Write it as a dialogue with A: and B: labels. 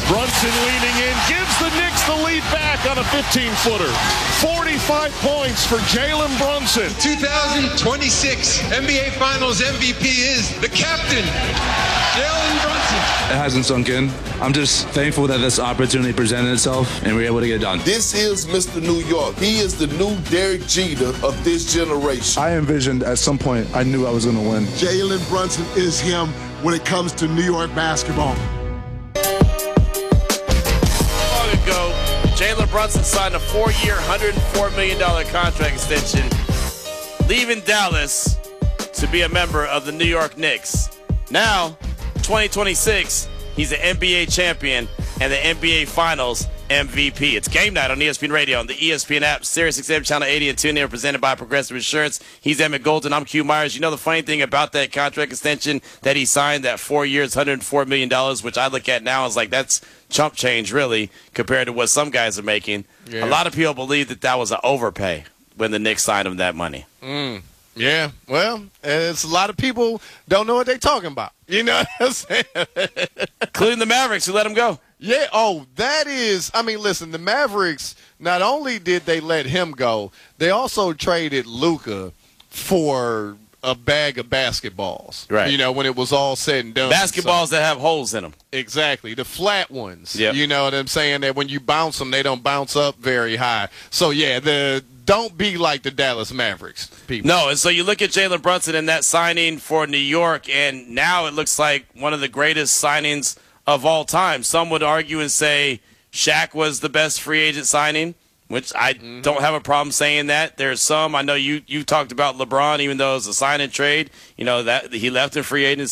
A: Brunson leaning in, gives the Knicks the lead back on a 15-footer. 45 points for Jalen Brunson.
B: 2026 NBA Finals MVP is the captain, Jalen Brunson.
C: It hasn't sunk in. I'm just thankful that this opportunity presented itself and we were able to get it done.
D: This is Mr. New York. He is the new Derek Jeter of this generation.
E: I envisioned at some point I knew I was going to win.
F: Jalen Brunson is him when it comes to New York basketball.
G: Long ago, Jalen Brunson signed a 4-year, $104 million contract extension, leaving Dallas to be a member of the New York Knicks. Now, 2026, he's an NBA champion and the NBA Finals MVP. It's game night on ESPN Radio, on the ESPN app, SiriusXM Channel 80 and TuneIn, presented by Progressive Insurance. He's Emmett Golden. I'm Q Myers. You know the funny thing about that contract extension that he signed, that 4 years, $104 million, which I look at now as like that's chump change, really, compared to what some guys are making. Yeah. A lot of people believe that that was an overpay when the Knicks signed him that money.
H: Yeah, well, it's a lot of people don't know what they're talking about. You know what I'm saying?
G: Including the Mavericks, who let him go.
H: Yeah, that is, I mean, listen, the Mavericks, not only did they let him go, they also traded Luka for a bag of basketballs.
G: Right.
H: You know, when it was all said and done.
G: Basketballs that have holes in them.
H: Exactly. The flat ones.
G: Yep.
H: You know what I'm saying? That when you bounce them, they don't bounce up very high. So, yeah, don't be like the Dallas Mavericks people.
G: No, and so you look at Jalen Brunson and that signing for New York, and now it looks like one of the greatest signings of all time. Some would argue and say Shaq was the best free agent signing, which I don't have a problem saying that. There's some, I know you talked about LeBron, even though it was a sign and trade, you know, that he left in free agency.